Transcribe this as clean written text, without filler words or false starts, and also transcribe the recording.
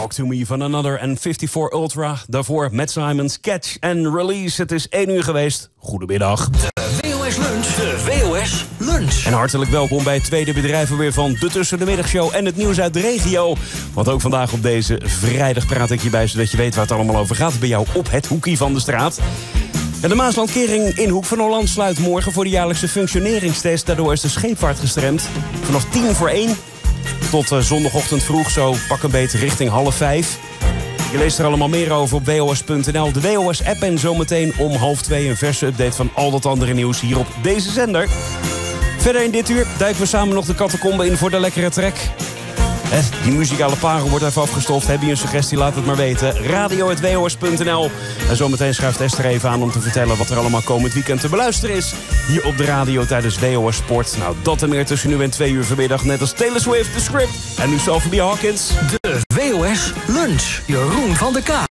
Talk to Me van Another en 54 Ultra. Daarvoor Matt Simons, Catch and Release. Het is 1 uur geweest. Goedemiddag. De WOS Lunch. De WOS Lunch. En hartelijk welkom bij het tweede bedrijf weer van de Tussen de Middagshow en het nieuws uit de regio. Want ook vandaag op deze vrijdag praat ik je bij, zodat je weet waar het allemaal over gaat. Bij jou op het hoekie van de straat. En de Maaslandkering in Hoek van Holland sluit morgen voor de jaarlijkse functioneringstest. Daardoor is de scheepvaart gestremd. Vanaf 1:50 tot zondagochtend vroeg, zo pak een beetje richting 4:30. Je leest er allemaal meer over op WOS.nl, de WOS-app en zometeen om 1:30 een verse update van al dat andere nieuws hier op deze zender. Verder in dit uur duiken we samen nog de catacombe in voor de lekkere track. Die muzikale parel wordt even afgestoft. Heb je een suggestie, laat het maar weten. Radio@WOS.nl. En zometeen schuift Esther even aan om te vertellen wat er allemaal komend weekend te beluisteren is. Hier op de radio tijdens WOS Sport. Nou, dat en meer tussen nu en 2 uur vanmiddag. Net als Taylor Swift, The Script. En nu Sophie Hawkins. De WOS Lunch. Jeroen van der Kaat.